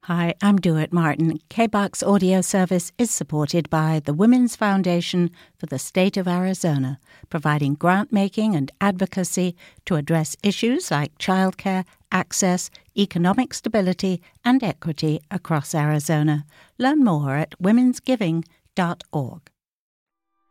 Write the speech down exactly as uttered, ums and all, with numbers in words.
Hi, I'm Dewitt Martin. K B O C's audio service is supported by the Women's Foundation for the State of Arizona, providing grant-making and advocacy to address issues like childcare, access, economic stability, and equity across Arizona. Learn more at womens giving dot org.